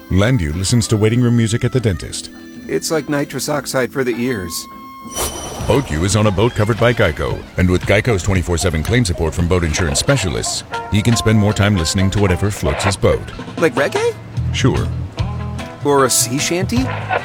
Landu listens to waiting room music at the dentist. It's like nitrous oxide for the ears. BoatU is on a boat covered by Geico, and with Geico's 24/7 claim support from boat insurance specialists, he can spend more time listening to whatever floats his boat. Like reggae? Sure, Or a sea shanty?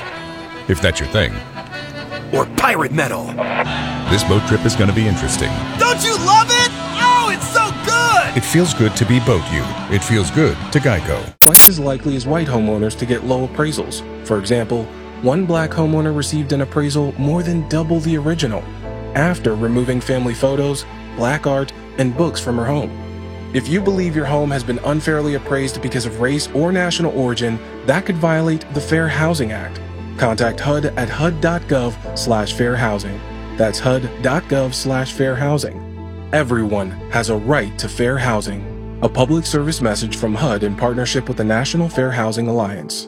if that's your thing. Or pirate metal? This boat trip is going to be interesting. Don't you love it? Oh, it's so good! It feels good to be BoatU. It feels good to Geico. Twice as likely as white homeowners to get low appraisals. For example, one black homeowner received an appraisal more than double the original after removing family photos, black art, and books from her home. If you believe your home has been unfairly appraised because of race or national origin, that could violate the Fair Housing Act. Contact HUD at hud.gov/fair housing. That's hud.gov/fair housing. Everyone has a right to fair housing. A public service message from HUD in partnership with the National Fair Housing Alliance.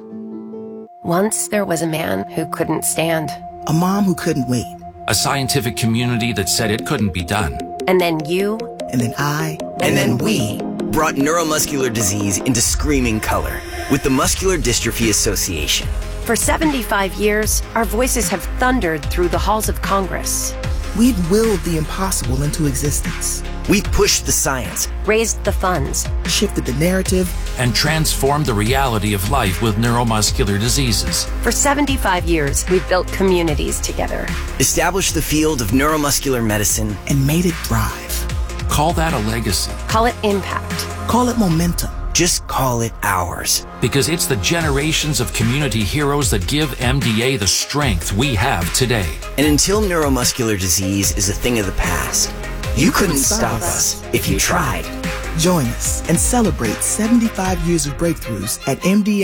Once there was a man who couldn't stand. A mom who couldn't wait. A scientific community that said it couldn't be done. And then you. And then I. And then we brought neuromuscular disease into screaming color with the Muscular Dystrophy Association. For 75 years, our voices have thundered through the halls of Congress. We've willed the impossible into existence. We've pushed the science, Raised the funds. shifted the narrative, And transformed the reality of life with neuromuscular diseases. For 75 years, we've built communities together. established the field of neuromuscular medicine, and made it thrive. Call that a legacy. Call it impact. Call it momentum. Just call it ours. Because it's the generations of community heroes that give MDA the strength we have today. And until neuromuscular disease is a thing of the past, you couldn't stop us if you tried. Join us and celebrate 75 years of breakthroughs at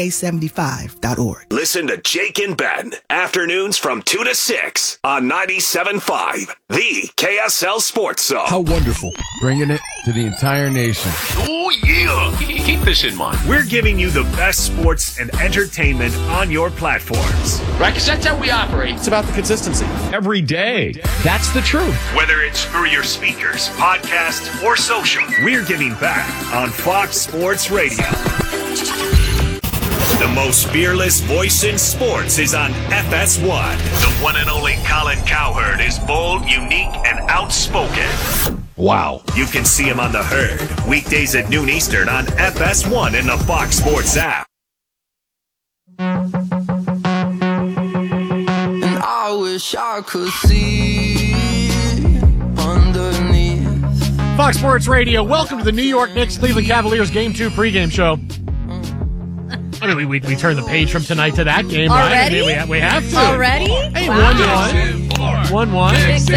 MDA75.org. Listen to Jake and Ben, afternoons from 2 to 6 on 97.5, the KSL Sports Zone. How wonderful. Bringing it to the entire nation. Oh, yeah. Keep this in mind. We're giving you the best sports and entertainment on your platforms. Right, because that's how we operate. It's about the consistency. Every day. That's the truth. Whether it's through your speakers, podcast, or social, we're giving back on Fox Sports Radio. The most fearless voice in sports is on FS1. The one and only Colin Cowherd is bold, unique, and outspoken. Wow. You can see him on The Herd, weekdays at noon Eastern on FS1 and the Fox Sports app. And I wish I could see underneath. Fox Sports Radio, welcome to the New York Knicks Cleveland Cavaliers Game 2 pregame show. I mean, we turn the page from tonight to that game, right? Already? I mean, we have to. Already? Hey, Wow. 1-1.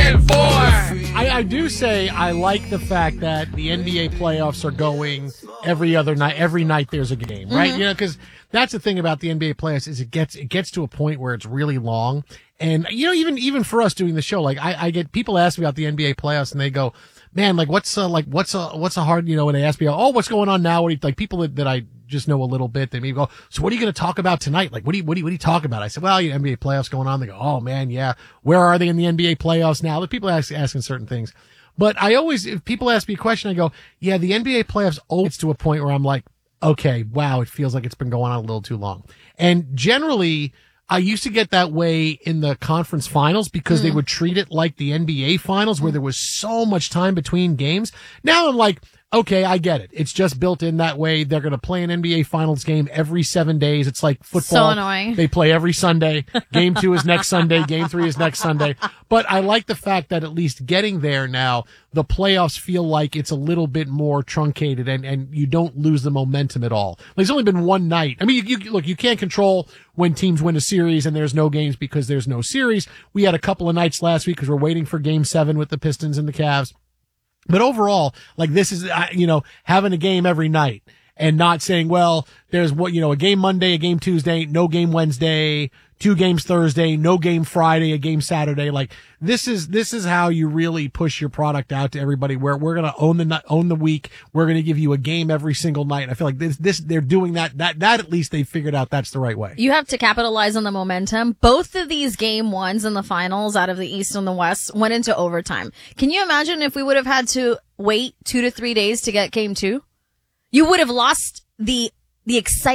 6-4. I do say I like the fact that the NBA playoffs are going every other night. Every night there's a game, right? Mhm. You know, because that's the thing about the NBA playoffs is it gets to a point where it's really long. And, you know, even for us doing the show, like I get people ask me about the NBA playoffs and they go, man, like what's a hard, you know, when they ask me, oh, what's going on now? What do you, like people that I just know a little bit, they maybe go, so what are you going to talk about tonight? Like, what do you talk about? I said, well, you know, NBA playoffs going on. They go, oh man, yeah. Where are they in the NBA playoffs now? The people asking certain things. But if people ask me a question, I go, yeah, the NBA playoffs always gets to a point where I'm like, okay, wow, it feels like it's been going on a little too long. And generally, I used to get that way in the conference finals because they would treat it like the NBA finals where there was so much time between games. Now I'm like, okay, I get it. It's just built in that way. They're going to play an NBA finals game every 7 days. It's like football. So annoying. They play every Sunday. Game 2 is next Sunday. Game 3 is next Sunday. But I like the fact that at least getting there now, the playoffs feel like it's a little bit more truncated and you don't lose the momentum at all. There's only been one night. I mean, you can't control when teams win a series and there's no games because there's no series. We had a couple of nights last week because we're waiting for Game 7 with the Pistons and the Cavs. But overall, like this is, having a game every night and not saying, well, there's a game Monday, a game Tuesday, no game Wednesday, 2 games Thursday, no game Friday, a game Saturday. Like this is how you really push your product out to everybody where we're going to own the week. We're going to give you a game every single night. I feel like they're doing that at least they figured out that's the right way. You have to capitalize on the momentum. Both of these game ones in the finals out of the East and the West went into overtime. Can you imagine if we would have had to wait 2 to 3 days to get game 2? You would have lost the excitement.